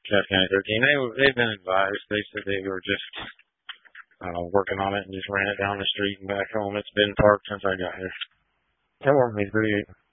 Cass County 13. They've been advised. They said they were just working on it and just ran it down the street and back home. It's been parked since I got here. Tell me, pretty.